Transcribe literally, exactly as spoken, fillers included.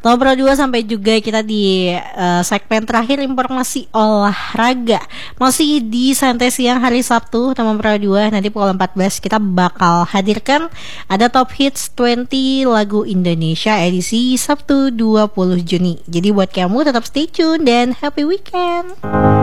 Teman Pro dua, sampai juga kita di uh, segmen terakhir informasi olahraga. Masih di Santai Siang hari Sabtu, teman Pro dua. Nanti pukul empat belas kita bakal hadirkan ada Top Hits dua puluh lagu Indonesia edisi Sabtu dua puluh Juni. Jadi buat kamu tetap stay tune dan happy weekend.